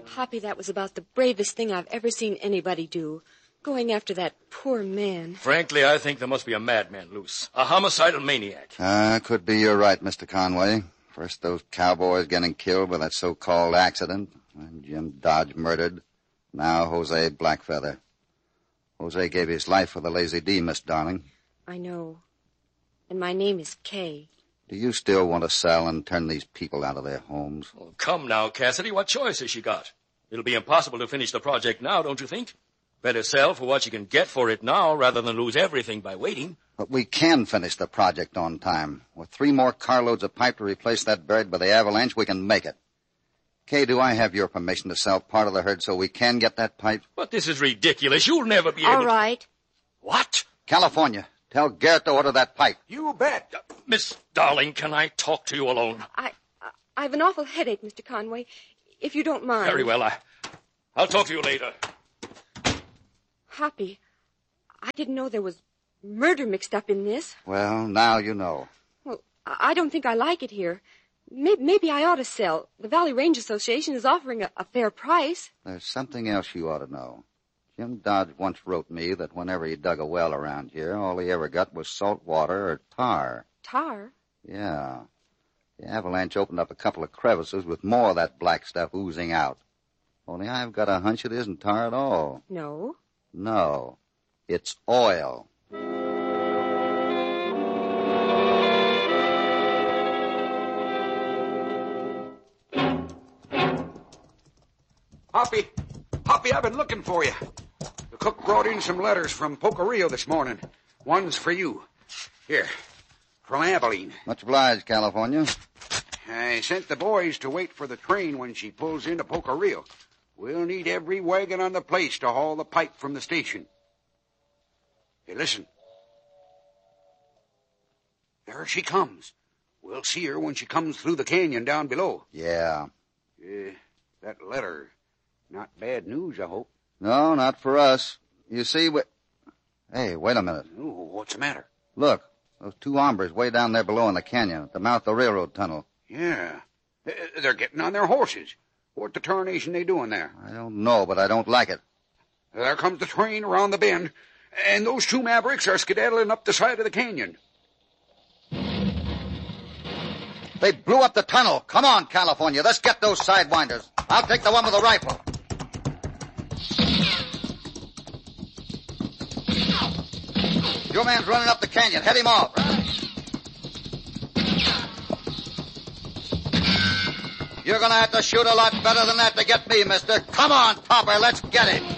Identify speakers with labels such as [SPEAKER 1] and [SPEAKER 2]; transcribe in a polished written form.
[SPEAKER 1] Hoppy, that was about the bravest thing I've ever seen anybody do. Going after that poor man.
[SPEAKER 2] Frankly, I think there must be a madman loose. A homicidal maniac.
[SPEAKER 3] Could be you're right, Mr. Conway. First those cowboys getting killed by that so-called accident, and Jim Dodge murdered. Now Jose Blackfeather. Jose gave his life for the Lazy D, Miss Darling.
[SPEAKER 1] I know. And my name is Kay.
[SPEAKER 3] Do you still want to sell and turn these people out of their homes?
[SPEAKER 2] Oh, come now, Cassidy. What choice has she got? It'll be impossible to finish the project now, don't you think? Better sell for what you can get for it now rather than lose everything by waiting.
[SPEAKER 3] But we can finish the project on time. With 3 more carloads of pipe to replace that buried by the avalanche, we can make it. Kay, do I have your permission to sell part of the herd so we can get that pipe?
[SPEAKER 2] But this is ridiculous. You'll never be able
[SPEAKER 1] All right.
[SPEAKER 2] What?
[SPEAKER 3] California, tell Garrett to order that pipe.
[SPEAKER 4] You bet.
[SPEAKER 2] Miss Darling, can I talk to you alone?
[SPEAKER 1] I have an awful headache, Mr. Conway, if you don't mind.
[SPEAKER 2] Very well. I'll talk to you later.
[SPEAKER 1] Hoppy, I didn't know there was murder mixed up in this.
[SPEAKER 3] Well, now you know.
[SPEAKER 1] Well, I don't think I like it here. Maybe I ought to sell. The Valley Range Association is offering a fair price.
[SPEAKER 3] There's something else you ought to know. Jim Dodge once wrote me that whenever he dug a well around here, all he ever got was salt water or tar.
[SPEAKER 1] Tar?
[SPEAKER 3] Yeah. The avalanche opened up a couple of crevices with more of that black stuff oozing out. Only I've got a hunch it isn't tar at all.
[SPEAKER 1] No?
[SPEAKER 3] No. It's oil.
[SPEAKER 4] Hoppy, I've been looking for you. The cook brought in some letters from Pocorillo this morning. One's for you. Here, from Abilene.
[SPEAKER 3] Much obliged, California.
[SPEAKER 4] I sent the boys to wait for the train when she pulls into Pocorillo. We'll need every wagon on the place to haul the pipe from the station. Hey, listen. There she comes. We'll see her when she comes through the canyon down below.
[SPEAKER 3] Yeah.
[SPEAKER 4] That letter, not bad news, I hope.
[SPEAKER 3] No, not for us. You see, Hey, wait a minute.
[SPEAKER 4] Oh, what's the matter?
[SPEAKER 3] Look, those 2 hombres way down there below in the canyon at the mouth of the railroad tunnel.
[SPEAKER 4] Yeah. They're getting on their horses. What the tarnation they doing there?
[SPEAKER 3] I don't know, but I don't like it.
[SPEAKER 4] There comes the train around the bend, and those 2 mavericks are skedaddling up the side of the canyon.
[SPEAKER 3] They blew up the tunnel. Come on, California. Let's get those sidewinders. I'll take the one with the rifle. Your man's running up the canyon. Head him off. You're going to have to shoot a lot better than that to get me, mister. Come on, Topper. Let's get him.